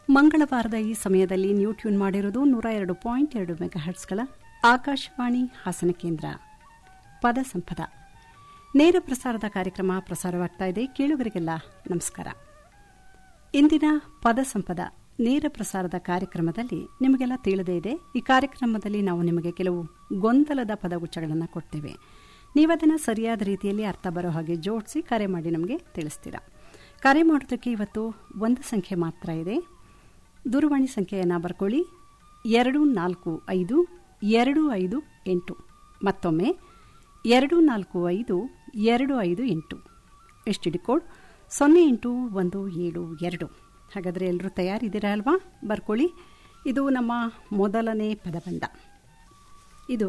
ಮಂಗಳವಾರದ ಈ ಸಮಯದಲ್ಲಿ new tune ಮಾಡಿರುವುದು 102.2 ಮೆಗಾಹರ್ಟ್ಸ್ಗಳ ಆಕಾಶವಾಣಿ ಹಾಸನ ಕೇಂದ್ರ. ಪದ ಸಂಪದ ನೇರ ಪ್ರಸಾರದ ಕಾರ್ಯಕ್ರಮ ಪ್ರಸಾರವಾಗ್ತಾ ಇದೆ. ಕೇಳುಗರಿಗೆಲ್ಲ ನಮಸ್ಕಾರ. ಇಂದಿನ ಪದ ಸಂಪದ ನೇರ ಪ್ರಸಾರದ ಕಾರ್ಯಕ್ರಮದಲ್ಲಿ ನಿಮಗೆಲ್ಲ ತಿಳಿದೇ ಇದೆ. ಈ ಕಾರ್ಯಕ್ರಮದಲ್ಲಿ ನಾವು ನಿಮಗೆ ಕೆಲವು ಗೊಂದಲದ ಪದಗುಚ್ಛಗಳನ್ನು ಕೊಡ್ತೇವೆ. ನೀವದನ್ನು ಸರಿಯಾದ ರೀತಿಯಲ್ಲಿ ಅರ್ಥ ಬರೋ ಹಾಗೆ ಜೋಡಿಸಿ ಕರೆ ಮಾಡಿ ನಮಗೆ ತಿಳಿಸ್ತೀರಾ. ಕರೆ ಮಾಡೋದಕ್ಕೆ ಇವತ್ತು ಒಂದು ಸಂಖ್ಯೆ ಮಾತ್ರ ಇದೆ. ದೂರವಾಣಿ ಸಂಖ್ಯೆಯನ್ನು ಬರ್ಕೊಳ್ಳಿ 245-258. ಮತ್ತೊಮ್ಮೆ 245-258. STD code 08172. ಹಾಗಾದರೆ ಎಲ್ಲರೂ ತಯಾರಿದ್ದೀರಾ ಅಲ್ವಾ? ಬರ್ಕೊಳ್ಳಿ. ಇದು ನಮ್ಮ ಮೊದಲನೇ ಪದಬಂಧ. ಇದು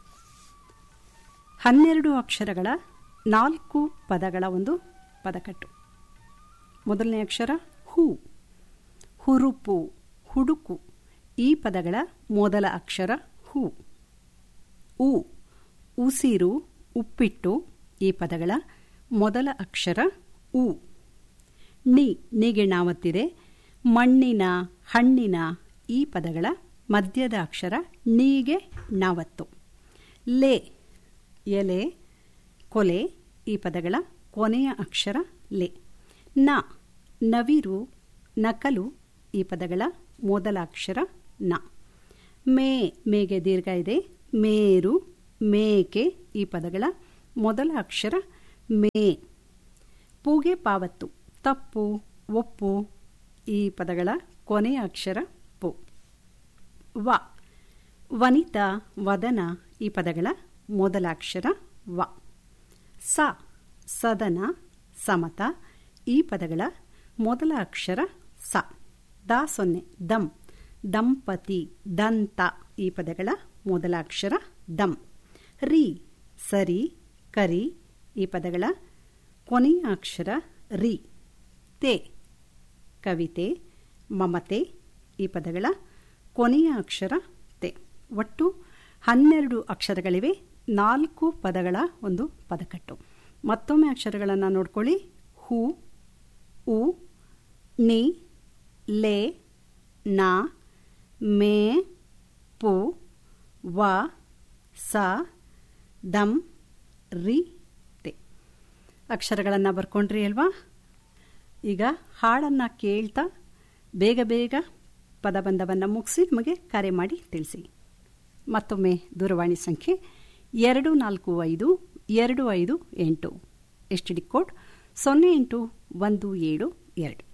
12 ಅಕ್ಷರಗಳ 4 ಪದಗಳ ಒಂದು ಪದಕಟ್ಟು. ಮೊದಲನೇ ಅಕ್ಷರ ಹೂ, ಹುರುಪು, ಹುಡುಕು. ಈ ಪದಗಳ ಮೊದಲ ಅಕ್ಷರ ಹೂ. ಉ, ಉಸಿರು, ಉಪ್ಪಿಟ್ಟು. ಈ ಪದಗಳ ಮೊದಲ ಅಕ್ಷರ ಉ. ನಿ, ನಿಗೆಣಾವತ್ತಿದೆ. ಮಣ್ಣಿನ, ಹಣ್ಣಿನ. ಈ ಪದಗಳ ಮಧ್ಯದ ಅಕ್ಷರ ನೀಗೆ ನಾವತ್ತು. ಲೇ, ಎಲೆ, ಕೊಲೆ. ಈ ಪದಗಳ ಕೊನೆಯ ಅಕ್ಷರ ಲೆ. ನ, ನವಿರು, ನಕಲು. ಈ ಪದಗಳ ಮೊದಲ ಅಕ್ಷರ ನ. ಮೇ, ಮೇಗೆ ದೀರ್ಘ ಇದೆ. ಮೇರು, ಮೇಕೆ. ಈ ಪದಗಳ ಮೊದಲ ಅಕ್ಷರ ಮೇ. ಪೂಗೆ ಪಾವತ್ತು, ತಪ್ಪು, ಒಪ್ಪು. ಈ ಪದಗಳ ಕೊನೆಯ ಅಕ್ಷರ ಪು. ವ, ವನಿತಾ, ವದನ. ಈ ಪದಗಳ ಮೊದಲ ಅಕ್ಷರ ವ. ಸ, ಸದನ, ಸಮತ. ಈ ಪದಗಳ ಮೊದಲ ಅಕ್ಷರ ಸ. ದ, ಸೊನ್ನೆ, ದಂ, ದಂಪತಿ, ದಂತ. ಈ ಪದಗಳ ಮೊದಲ ಅಕ್ಷರ ದಂ. ರಿ, ಸರಿ, ಕರಿ. ಈ ಪದಗಳ ಕೊನೆಯ ಅಕ್ಷರ ರಿ. ತೆ, ಕವಿತೆ, ಮಮತೆ. ಈ ಪದಗಳ ಕೊನೆಯ ಅಕ್ಷರ ತೆ. ಒಟ್ಟು 12 ಅಕ್ಷರಗಳಿವೆ. 4 ಪದಗಳ ಒಂದು ಪದಕಟ್ಟು. ಮತ್ತೊಮ್ಮೆ ಅಕ್ಷರಗಳನ್ನು ನೋಡ್ಕೊಳ್ಳಿ. ಹೂ, ಉ, ನಿ, ಲೇ, ನ, ಮೇ, ಪು, ವ, ಸ, ದಂ, ರಿ, ತೆ. ಅಕ್ಷರಗಳನ್ನು ಬರ್ಕೊಂಡ್ರಿ ಅಲ್ವಾ? ಈಗ ಹಾಡನ್ನು ಕೇಳ್ತಾ ಬೇಗ ಬೇಗ ಪದಬಂಧವನ್ನು ಮುಗಿಸಿ ನಮಗೆ ಕರೆ ಮಾಡಿ ತಿಳಿಸಿ. ಮತ್ತೊಮ್ಮೆ ದೂರವಾಣಿ ಸಂಖ್ಯೆ 245-258. STD code 08172.